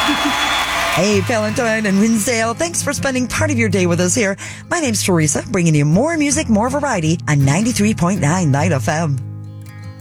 Hey, Valentine and Winsdale, thanks for spending part of your day with us here. My name's Teresa, bringing you more music, more variety on 93.9 Night FM.